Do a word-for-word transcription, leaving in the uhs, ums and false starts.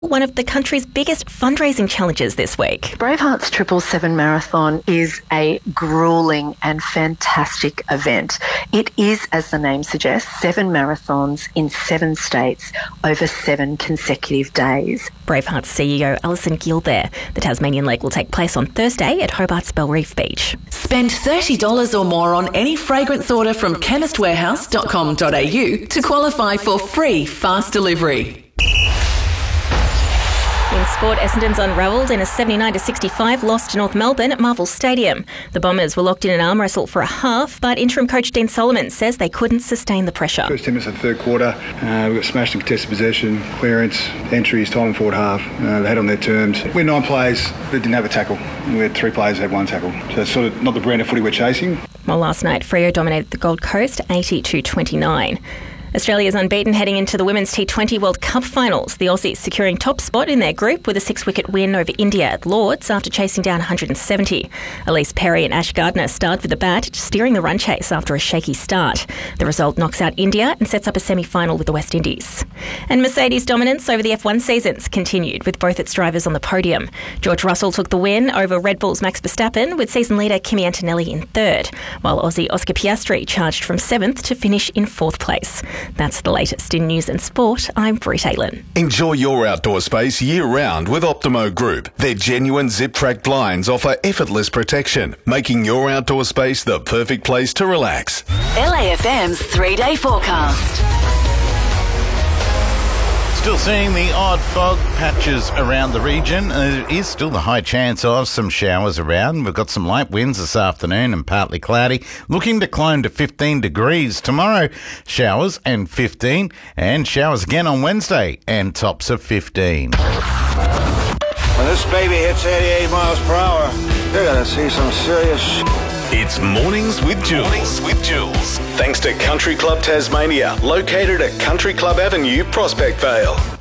one of the country's biggest fundraising challenges this week. Braveheart's Triple Seven Marathon is a gruelling and fantastic event. It is, as the name suggests, seven marathons in seven states over seven consecutive days. Braveheart's C E O Alison Gill there. The Tasmanian leg will take place on Thursday at Hobart's Bellreef Beach. Spend thirty dollars or more on any fragrance order from chemist warehouse dot com dot a u to qualify for free fast delivery. In sport, Essendon's unravelled in a seventy-nine to sixty-five loss to North Melbourne at Marvel Stadium. The Bombers were locked in an arm wrestle for a half, but interim coach Dean Solomon says they couldn't sustain the pressure. First ten minutes of the third quarter, uh, we got smashed in contested possession, clearance, entries, time and forward half. Uh, they had on their terms. We had nine players that didn't have a tackle. We had three players that had one tackle. So it's sort of not the brand of footy we're chasing. Well, last night, Freo dominated the Gold Coast eighty to twenty-nine. Australia's unbeaten heading into the Women's T twenty World Cup finals. The Aussies securing top spot in their group with a six-wicket win over India at Lords after chasing down one hundred seventy. Elise Perry and Ash Gardner starred with the bat, steering the run chase after a shaky start. The result knocks out India and sets up a semi-final with the West Indies. And Mercedes' dominance over the F one seasons continued with both its drivers on the podium. George Russell took the win over Red Bull's Max Verstappen with season leader Kimi Antonelli in third, while Aussie Oscar Piastri charged from seventh to finish in fourth place. That's the latest in news and sport. I'm Brit Aylin. Enjoy your outdoor space year-round with Optimo Group. Their genuine zip-track blinds offer effortless protection, making your outdoor space the perfect place to relax. L A F M's three-day forecast. Still seeing the odd fog patches around the region. There is still the high chance of some showers around. We've got some light winds this afternoon and partly cloudy. Looking to climb to fifteen degrees tomorrow. Showers and fifteen, and showers again on Wednesday and tops of fifteen. When this baby hits eighty-eight miles per hour, you're going to see some serious sh**. It's Mornings with Jules. Mornings with Jules. Thanks to Country Club Tasmania, located at Country Club Avenue, Prospect Vale.